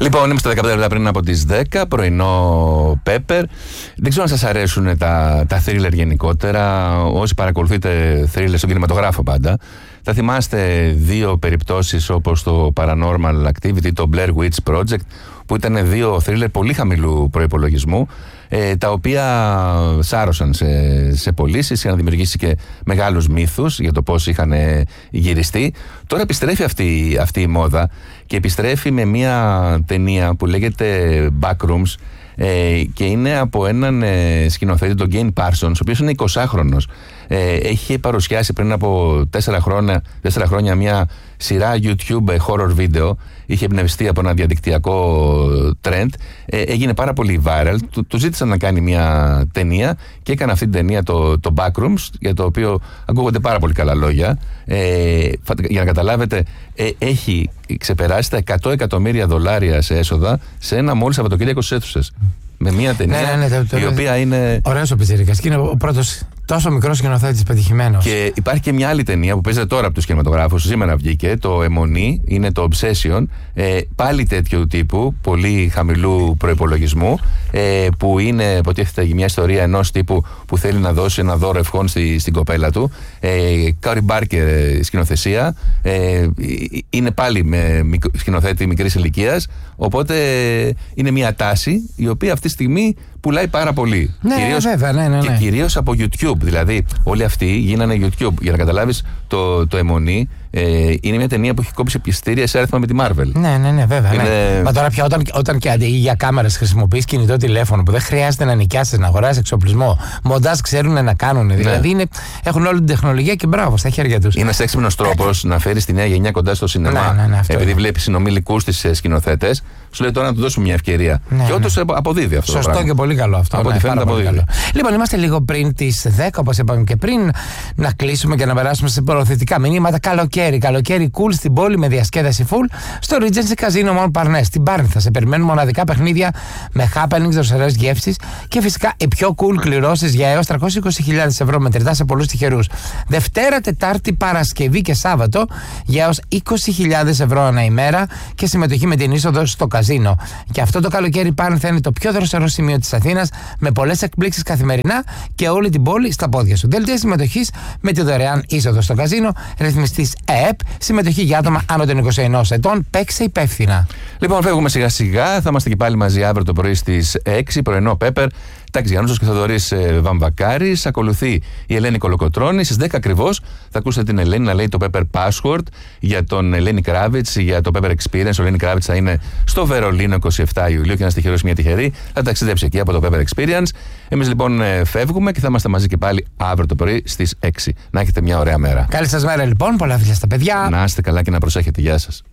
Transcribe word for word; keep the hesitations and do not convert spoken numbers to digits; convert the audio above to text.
Λοιπόν, είμαστε δεκαπέντε λεπτά πριν από τις δέκα, πρωινό Pepper. Δεν ξέρω αν σας αρέσουν τα, τα thriller γενικότερα. Όσοι παρακολουθείτε thriller στον κινηματογράφο πάντα, θα θυμάστε δύο περιπτώσεις όπως το Paranormal Activity, το Blair Witch Project, που ήταν δύο thriller πολύ χαμηλού προϋπολογισμού, ε, τα οποία σάρωσαν σε, σε πωλήσεις, είχαν δημιουργήσει και μεγάλους μύθους για το πώς είχαν ε, γυριστεί. Τώρα επιστρέφει αυτή, αυτή η μόδα και επιστρέφει με μια ταινία που λέγεται Backrooms, ε, και είναι από έναν ε, σκηνοθέτη, τον Γκέιν Πάρσονς, ο οποίος είναι εικοσάχρονος. Ε, έχει παρουσιάσει πριν από τέσσερα χρόνια, τέσσερα χρόνια μια σειρά YouTube horror video. Είχε εμπνευστεί από ένα διαδικτυακό trend. Ε, έγινε πάρα πολύ viral. Του, του ζήτησαν να κάνει μια ταινία και έκανε αυτή την ταινία, το, το Backrooms, για το οποίο ακούγονται πάρα πολύ καλά λόγια. Ε, για να καταλάβετε, ε, έχει ξεπεράσει τα εκατό εκατομμύρια δολάρια σε έσοδα σε ένα μόλις Σαββατοκύριακο στις αίθουσες. Με μια ταινία ναι, ναι, ναι, το, η οποία είναι. Ωραίος ο πιτσιρίκας και είναι ο πρώτος τόσο μικρός σκηνοθέτης πετυχημένος. Και υπάρχει και μια άλλη ταινία που παίζεται τώρα από τους κινηματογράφους, σήμερα βγήκε, το Αιμονή, είναι το Obsession, ε, πάλι τέτοιου τύπου, πολύ χαμηλού προϋπολογισμού, ε, που είναι, υποτίθεται, μια ιστορία ενός τύπου που θέλει να δώσει ένα δώρο ευχών στη, στην κοπέλα του. Κάρι Μπάρκερ σκηνοθεσία, ε, είναι πάλι με σκηνοθέτη μικρής ηλικίας, οπότε είναι μια τάση η οποία αυτή τη στιγμή πουλάει πάρα πολύ. Ναι, κυρίως, βέβαια, ναι, ναι, ναι. Και κυρίως από YouTube. Δηλαδή, όλοι αυτοί γίνανε YouTube. Για να καταλάβεις, το, το Αιμονή ε, είναι μια ταινία που έχει κόψει πιστήρια σε αριθμό με τη Marvel. Ναι, ναι, ναι, βέβαια. Είναι... Ναι. Μα τώρα πια, όταν, όταν και αντί για κάμερες χρησιμοποιείς κινητό τηλέφωνο, που δεν χρειάζεται να νοικιάσεις, να αγοράσεις εξοπλισμό, μοντάζ ξέρουν να κάνουν. Ναι. Δηλαδή, είναι, έχουν όλη την τεχνολογία και μπράβο στα χέρια τους. Είναι ένας έξυπνος τρόπος να φέρεις τη νέα γενιά κοντά στο σινεμά. Ναι, ναι, ναι, επειδή βλέπει συνομιλικούς της σκηνοθέτες, σου λέει τώρα να του δώσουμε μια ευκαιρία. Ναι, και όντως ναι. αποδίδει αυτό. Σωστό το πράγμα. Και πολύ καλό αυτό. Από ό,τι ναι, φαίνεται αποδίδει. Καλό. Λοιπόν, είμαστε λίγο πριν τις δέκα, όπως είπαμε και πριν, να κλείσουμε και να περάσουμε σε προωθητικά μηνύματα. Καλοκαίρι, καλοκαίρι, cool στην πόλη με διασκέδαση full στο Regency Casino Montparnasse. Στην Πάρνηθα θα σε περιμένουν μοναδικά παιχνίδια με happenings, δροσερές γεύσεις και φυσικά οι πιο cool κληρώσεις για έως τριακόσιες είκοσι χιλιάδες ευρώ μετρητά σε πολλούς τυχερούς. Δευτέρα, Τετάρτη, Παρασκευή και Σάββατο για έως είκοσι χιλιάδες ευρώ ανά ημέρα και συμμετοχή με την είσοδο στο καζίνο. Και αυτό το καλοκαίρι Πάρνηθα είναι το πιο δροσερό σημείο της Αθήνας, με πολλές εκπλήξεις καθημερινά και όλη την πόλη στα πόδια σου. Δελτία συμμετοχής με τη δωρεάν είσοδο στο καζίνο, ρυθμιστής ΕΕΠ, συμμετοχή για άτομα άνω των είκοσι ενός ετών. Παίξε υπεύθυνα. Λοιπόν, φεύγουμε σιγά σιγά. Θα είμαστε και πάλι μαζί αύριο το πρωί στις έξι, πρωινό Pepper. Τάξη Γιάννουσος και Θοδωρής ε, Βαμβακάρης. Ακολουθεί η Ελένη Κολοκοτρώνη. Στις δέκα ακριβώς θα ακούσετε την Ελένη να λέει το Pepper Password για τον Ελένη Κράβιτς, για το Pepper Experience. Ο Ελένη Κράβιτς θα είναι στο Βερολίνο είκοσι επτά Ιουλίου και να στοιχειρώσει μια τυχερή. Θα ταξιδέψει εκεί από το Pepper Experience. Εμείς λοιπόν ε, φεύγουμε και θα είμαστε μαζί και πάλι αύριο το πρωί στις έξι. Να έχετε μια ωραία μέρα. Καλή σας μέρα λοιπόν. Πολλά φιλιά στα παιδιά. Να είστε καλά και να προσέχετε. Γεια σας.